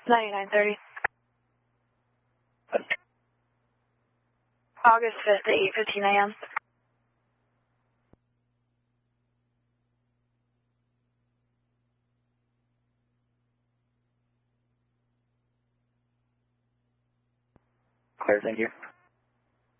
9930. August 5th at 8:15 a.m. Clear, thank you.